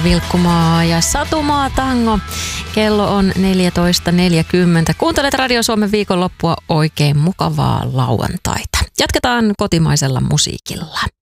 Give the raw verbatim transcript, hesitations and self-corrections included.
Maria Vilkkumaa ja Satumaa Tango. Kello on neljätoista neljäkymmentä. Kuuntelet Radio Suomen viikonloppua, oikein mukavaa lauantaita. Jatketaan kotimaisella musiikilla.